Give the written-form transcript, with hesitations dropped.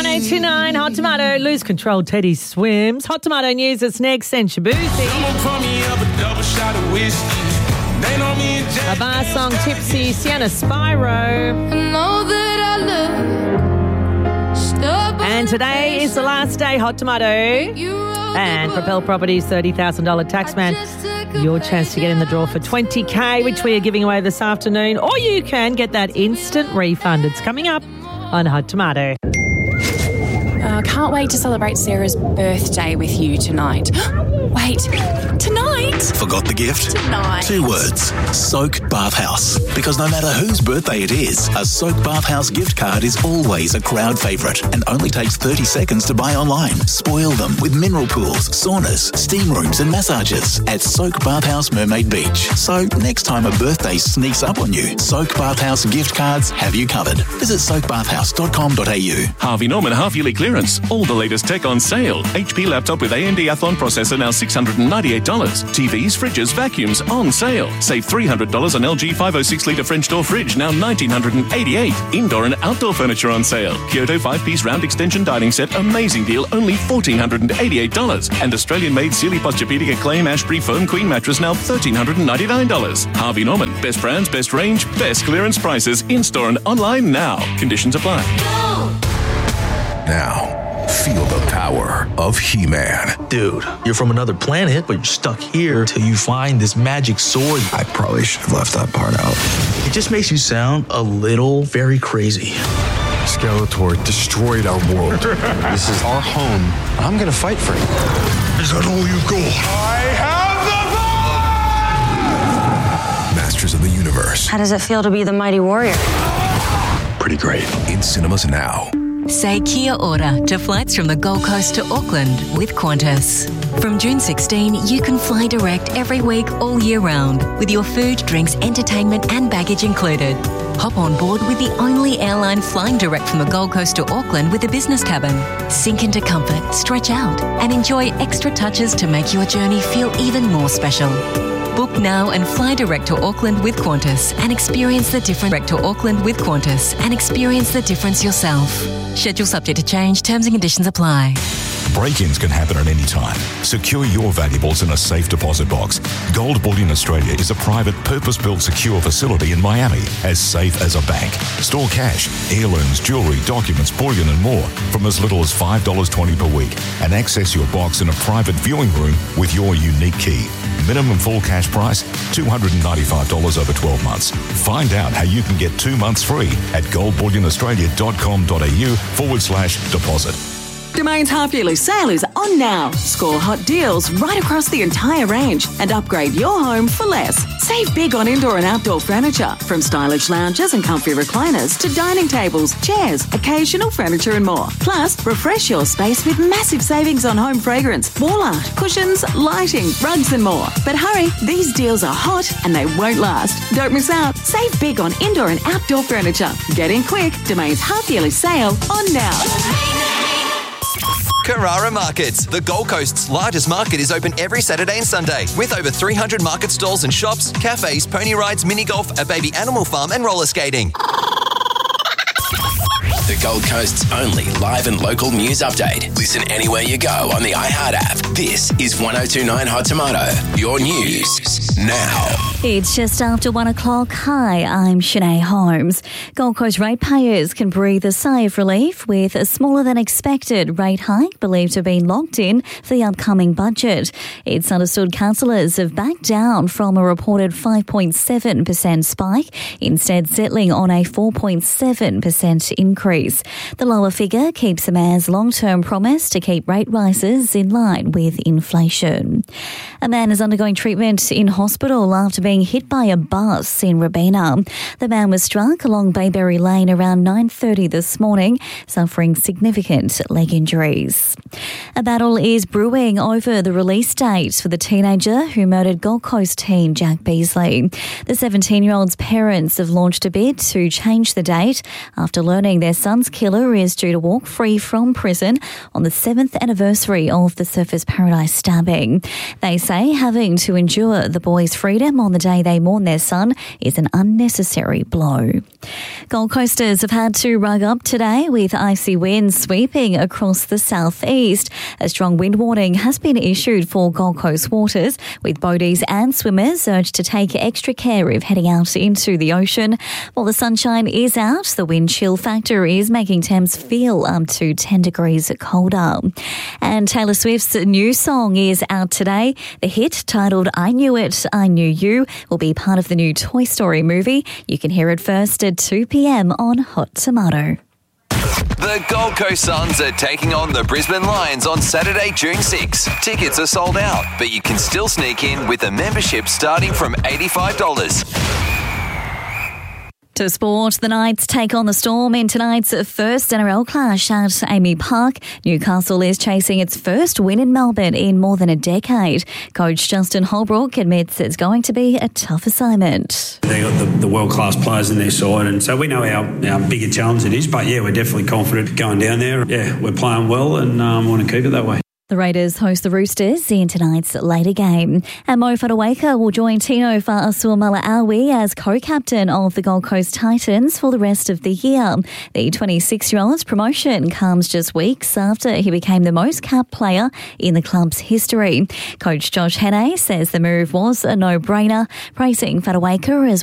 1029 Hot Tomato. Lose control, Teddy swims. Hot Tomato news is next. And Shabuzi. A bar song, Tipsy, Sienna Spyro. And today is the last day, Hot Tomato. And Propel Properties $30,000 taxman. Your chance to get in the draw for $20,000, which we are giving away this afternoon. Or you can get that instant refund. It's coming up on Hot Tomato. Can't wait to celebrate Sarah's birthday with you tonight. Wait, tonight? Forgot the gift? Tonight. 2 words. Soak Bathhouse. Because no matter whose birthday it is, a Soak Bathhouse gift card is always a crowd favourite and only takes 30 seconds to buy online. Spoil them with mineral pools, saunas, steam rooms and massages at Soak Bathhouse Mermaid Beach. So next time a birthday sneaks up on you, Soak Bathhouse gift cards have you covered. Visit soakbathhouse.com.au. Harvey Norman half-yearly clearance. All the latest tech on sale. HP laptop with AMD Athlon processor now $698. TVs, fridges, vacuums on sale. Save $300 on LG 506-litre French door fridge, now $1,988. Indoor and outdoor furniture on sale. Kyoto 5-piece round extension dining set, amazing deal, only $1,488. And Australian-made Sealy Posturepedic Acclaim Ashbury Foam Queen mattress, now $1,399. Harvey Norman, best brands, best range, best clearance prices, in-store and online now. Conditions apply. Now, feel the power of He-Man. Dude, you're from another planet, but you're stuck here till you find this magic sword. I probably should have left that part out. It just makes you sound a little very crazy. Skeletor destroyed our world. This is our home. I'm gonna fight for it. Is that all you've got? I have the power! Masters of the Universe. How does it feel to be the mighty warrior? Pretty great. In cinemas now. Say kia ora to flights from the Gold Coast to Auckland with Qantas. From June 16, you can fly direct every week all year round with your food, drinks, entertainment and baggage included. Hop on board with the only airline flying direct from the Gold Coast to Auckland with a business cabin. Sink into comfort, stretch out and enjoy extra touches to make your journey feel even more special. Book now and fly direct to Auckland with Qantas and experience the difference. Direct to Auckland with Qantas and experience the difference yourself. Schedule subject to change. Terms and conditions apply. Break-ins can happen at any time. Secure your valuables in a safe deposit box. Gold Bullion Australia is a private, purpose-built secure facility in Miami, as safe as a bank. Store cash, heirlooms, jewellery, documents, bullion and more from as little as $5.20 per week and access your box in a private viewing room with your unique key. Minimum full cash price, $295 over 12 months. Find out how you can get 2 months free at goldbullionaustralia.com.au/deposit. Domain's half-yearly sale is on now. Score hot deals right across the entire range and upgrade your home for less. Save big on indoor and outdoor furniture, from stylish lounges and comfy recliners to dining tables, chairs, occasional furniture and more. Plus, refresh your space with massive savings on home fragrance, wall art, cushions, lighting, rugs and more. But hurry, these deals are hot and they won't last. Don't miss out. Save big on indoor and outdoor furniture. Get in quick. Domain's half-yearly sale on now. Carrara Markets. The Gold Coast's largest market is open every Saturday and Sunday with over 300 market stalls and shops, cafes, pony rides, mini golf, a baby animal farm and roller skating. The Gold Coast's only live and local news update. Listen anywhere you go on the iHeart app. This is 1029 Hot Tomato. Your news now. It's just after 1 o'clock. Hi, I'm Shanae Holmes. Gold Coast ratepayers can breathe a sigh of relief with a smaller than expected rate hike believed to have been locked in for the upcoming budget. It's understood councillors have backed down from a reported 5.7% spike, instead settling on a 4.7% increase. The lower figure keeps the mayor's long-term promise to keep rate rises in line with inflation. A man is undergoing treatment in hospital after being hit by a bus in Robina. The man was struck along Bayberry Lane around 9:30 this morning, suffering significant leg injuries. A battle is brewing over the release date for the teenager who murdered Gold Coast teen Jack Beasley. The 17-year-old's parents have launched a bid to change the date after learning their son son's killer is due to walk free from prison on the 7th anniversary of the Surfers Paradise stabbing. They say having to endure the boy's freedom on the day they mourn their son is an unnecessary blow. Gold Coasters have had to rug up today with icy winds sweeping across the southeast. A strong wind warning has been issued for Gold Coast waters, with boaties and swimmers urged to take extra care if heading out into the ocean. While the sunshine is out, the wind chill factor is making temps feel up to 10 degrees colder. And Taylor Swift's new song is out today. The hit, titled I Knew It, I Knew You, will be part of the new Toy Story movie. You can hear it first at 2 p.m. on Hot Tomato. The Gold Coast Suns are taking on the Brisbane Lions on Saturday, June 6. Tickets are sold out, but you can still sneak in with a membership starting from $85. To sport, the Knights take on the Storm in tonight's first NRL clash at Amy Park. Newcastle is chasing its first win in Melbourne in more than a decade. Coach Justin Holbrook admits it's going to be a tough assignment. They got the world-class players in their side, and so we know our bigger challenge it is, but yeah, we're definitely confident going down there. Yeah, we're playing well and want to keep it that way. The Raiders host the Roosters in tonight's later game. And Mo Whatuaika will join Tino Fa'asuamaleaui as co-captain of the Gold Coast Titans for the rest of the year. The 26-year-old's promotion comes just weeks after he became the most capped player in the club's history. Coach Josh Hannay says the move was a no-brainer, praising Whatuaika as